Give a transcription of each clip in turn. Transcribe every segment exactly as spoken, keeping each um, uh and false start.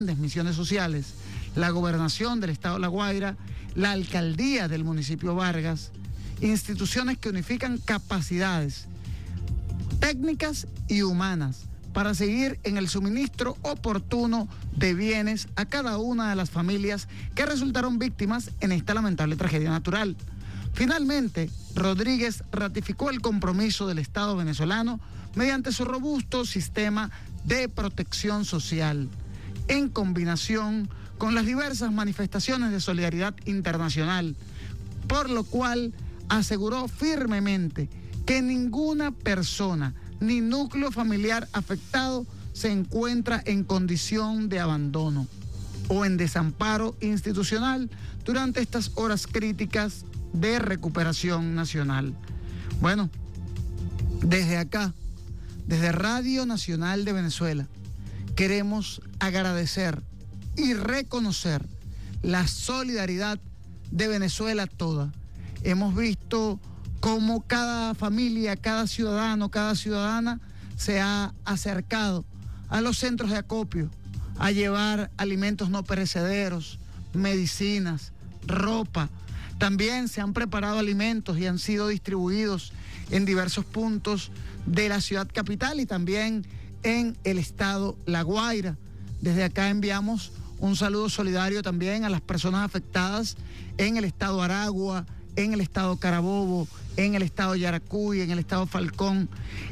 misiones sociales, la gobernación del estado de La Guaira, la alcaldía del municipio Vargas, instituciones que unifican capacidades técnicas y humanas para seguir en el suministro oportuno de bienes a cada una de las familias que resultaron víctimas en esta lamentable tragedia natural. Finalmente, Rodríguez ratificó el compromiso del Estado venezolano mediante su robusto sistema de protección social, en combinación con las diversas manifestaciones de solidaridad internacional, por lo cual aseguró firmemente que ninguna persona ni núcleo familiar afectado se encuentra en condición de abandono o en desamparo institucional durante estas horas críticas de recuperación nacional. Bueno, desde acá, desde Radio Nacional de Venezuela, queremos agradecer y reconocer la solidaridad de Venezuela toda. Hemos visto cómo cada familia, cada ciudadano, cada ciudadana se ha acercado a los centros de acopio a llevar alimentos no perecederos, medicinas, ropa. También se han preparado alimentos y han sido distribuidos en diversos puntos de la ciudad capital y también en el estado La Guaira. Desde acá enviamos un saludo solidario también a las personas afectadas en el estado Aragua, en el estado Carabobo, en el estado Yaracuy, en el estado Falcón.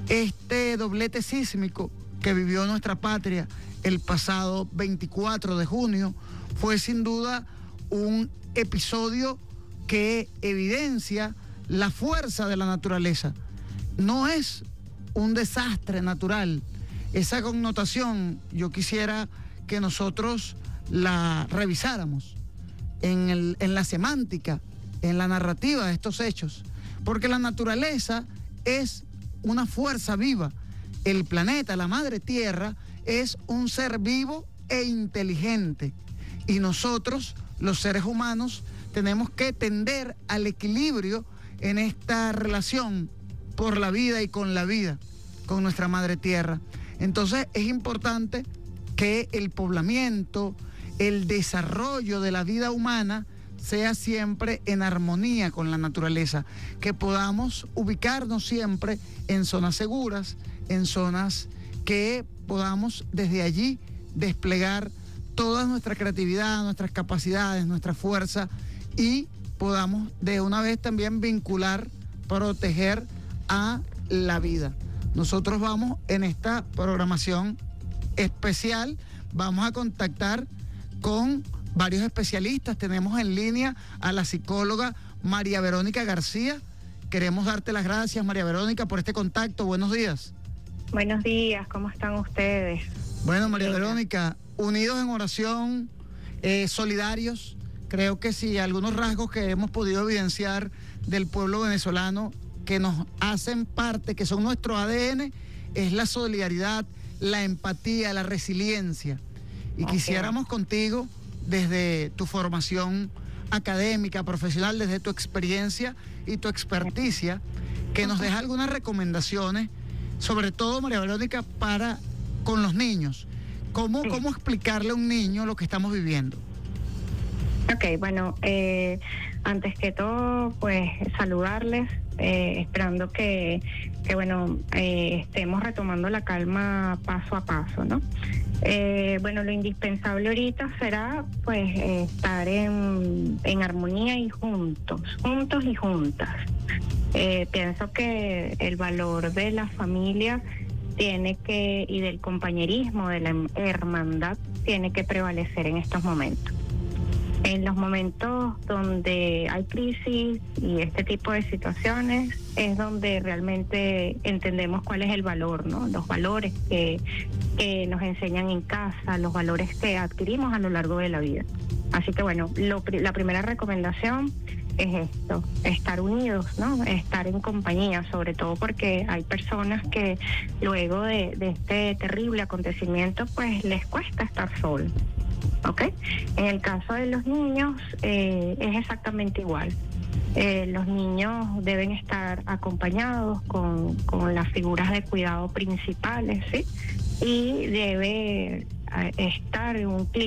Este doblete sísmico que vivió nuestra patria el pasado veinticuatro de junio fue sin duda un episodio que evidencia la fuerza de la naturaleza. No es un desastre natural. Esa connotación yo quisiera que nosotros la revisáramos en, el, en la semántica, en la narrativa de estos hechos, porque la naturaleza es una fuerza viva. El planeta, la madre tierra, es un ser vivo e inteligente, y nosotros, los seres humanos, tenemos que tender al equilibrio en esta relación por la vida y con la vida, con nuestra madre tierra. Entonces es importante que el poblamiento, el desarrollo de la vida humana sea siempre en armonía con la naturaleza, que podamos ubicarnos siempre en zonas seguras, en zonas que podamos desde allí desplegar toda nuestra creatividad, nuestras capacidades, nuestra fuerza, y podamos de una vez también vincular, proteger a la vida. Nosotros vamos en esta programación especial, vamos a contactar con varios especialistas. Tenemos en línea a la psicóloga María Verónica García. Queremos darte las gracias, María Verónica, por este contacto. Buenos días. Buenos días, ¿cómo están ustedes? Bueno, María Verónica, unidos en oración, eh, solidarios. Creo que sí, algunos rasgos que hemos podido evidenciar del pueblo venezolano que nos hacen parte, que son nuestro A D N, es la solidaridad, la empatía, la resiliencia. Y okay. Quisiéramos contigo, desde tu formación académica, profesional, desde tu experiencia y tu experticia, que nos deja algunas recomendaciones, sobre todo, María Verónica, para con los niños. ¿Cómo, sí. ¿Cómo explicarle a un niño lo que estamos viviendo? Ok, bueno, eh, antes que todo, pues saludarles, eh, esperando que, que bueno, eh, estemos retomando la calma paso a paso, ¿no? Eh, bueno, lo indispensable ahorita será, pues, eh, estar en, en armonía y juntos, juntos y juntas. Eh, pienso que el valor de la familia tiene que, y del compañerismo, de la hermandad, tiene que prevalecer en estos momentos. En los momentos donde hay crisis y este tipo de situaciones es donde realmente entendemos cuál es el valor, ¿no? Los valores que, que nos enseñan en casa, los valores que adquirimos a lo largo de la vida. Así que bueno, lo, la primera recomendación es esto, estar unidos, ¿no? Estar en compañía, sobre todo porque hay personas que luego de, de este terrible acontecimiento, pues les cuesta estar solos. ¿Ok? En el caso de los niños eh, es exactamente igual. Eh, los niños deben estar acompañados con, con las figuras de cuidado principales, ¿sí? Y debe eh, estar en un clima